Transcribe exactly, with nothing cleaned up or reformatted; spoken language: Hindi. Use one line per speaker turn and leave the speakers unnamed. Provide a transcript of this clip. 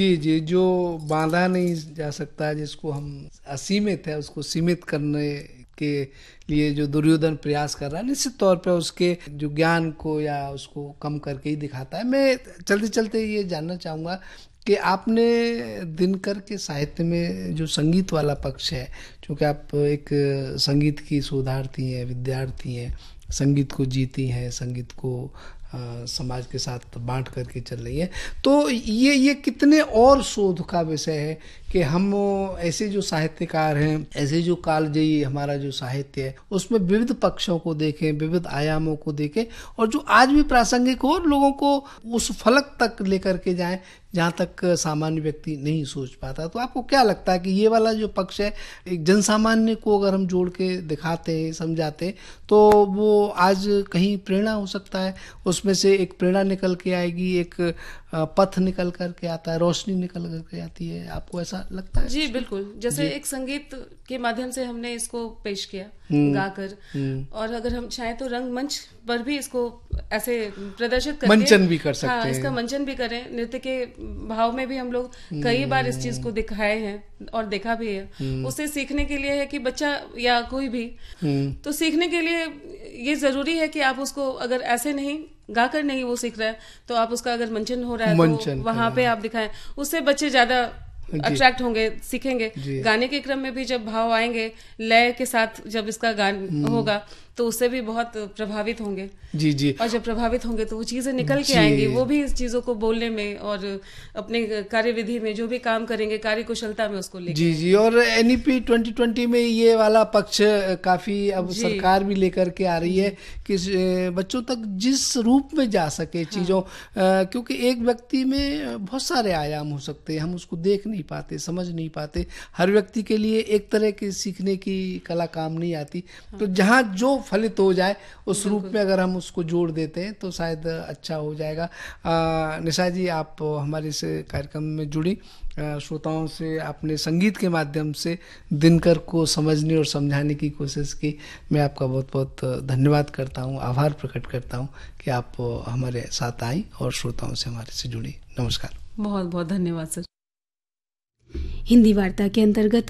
जी, जी, जो बाँधा नहीं जा सकता, जिसको हम असीमित है, उसको सीमित करने के लिए जो दुर्योधन प्रयास कर रहा है, निश्चित तौर पे उसके जो ज्ञान को या उसको कम करके ही दिखाता है। मैं चलते-चलते ये जानना चाहूँगा कि आपने दिनकर के साहित्य में जो संगीत वाला पक्ष है, चूँकि आप एक संगीत की शोधार्थी हैं, विद्यार्थी हैं, संगीत को जीती हैं, संगीत को अ, समाज के साथ बाँट करके चल रही है, तो ये ये कितने और शोध का विषय है कि हम ऐसे जो साहित्यकार हैं, ऐसे जो कालजयी हमारा जो साहित्य है, उसमें विविध पक्षों को देखें, विविध आयामों को देखें, और जो आज भी प्रासंगिक हो और लोगों को उस फलक तक लेकर के जाएं जहाँ तक सामान्य व्यक्ति नहीं सोच पाता। तो आपको क्या लगता है कि ये वाला जो पक्ष है, एक जनसामान्य को अगर हम जोड़ के दिखाते हैं, समझाते हैं, तो वो आज कहीं प्रेरणा हो सकता है, उसमें से एक प्रेरणा निकल के आएगी, एक पथ निकल करके आता है, रोशनी निकल करके आती है। आपको ऐसा लगता है?
जी बिल्कुल, जैसे एक संगीत के माध्यम से हमने इसको पेश किया गाकर, और अगर हम चाहें तो रंगमंच पर भी इसको ऐसे प्रदर्शित करके
मंचन भी कर सकते
हाँ,
हैं।
इसका मंचन भी करें। नृत्य के भाव में भी हम लोग कई बार इस चीज को दिखाए हैं और देखा भी है। उससे सीखने के लिए है कि बच्चा या कोई भी, तो सीखने के लिए ये जरूरी है कि आप उसको अगर ऐसे नहीं गाकर नहीं वो सीख रहा है, तो आप उसका अगर मंचन हो रहा है तो वहां पे आप दिखाएं, उससे बच्चे ज्यादा अट्रैक्ट होंगे, सीखेंगे। गाने के क्रम में भी जब भाव आएंगे, लय के साथ जब इसका गान होगा, तो उससे भी बहुत प्रभावित होंगे।
जी जी,
और जब प्रभावित होंगे तो वो चीजें निकल के आएंगी, वो भी इस चीजों को बोलने में और अपने कार्यविधि में जो भी काम करेंगे, कार्य कुशलता में उसको लेके।
जी जी, और एनईपी ट्वेंटी ट्वेंटी में ये वाला पक्ष काफी अब सरकार भी लेकर के आ रही है कि बच्चों तक जिस रूप में जा सके चीजों, हाँ। क्योंकि एक व्यक्ति में बहुत सारे आयाम हो सकते हैं, हम उसको देख नहीं पाते, समझ नहीं पाते। हर व्यक्ति के लिए एक तरह की सीखने की कला काम नहीं आती। हाँ। तो जहाँ जो फलित हो जाए उस रूप में अगर हम उसको जोड़ देते हैं तो शायद अच्छा हो जाएगा। निशा जी, आप हमारे इस कार्यक्रम में जुड़ी, श्रोताओं से आपने संगीत के माध्यम से दिनकर को समझने और समझाने की कोशिश की। मैं आपका बहुत बहुत धन्यवाद करता हूँ, आभार प्रकट करता हूँ कि आप हमारे साथ आई और श्रोताओं से हमारे से जुड़ी। नमस्कार।
बहुत बहुत धन्यवाद सर।
हिंदी वार्ता के अंतर्गत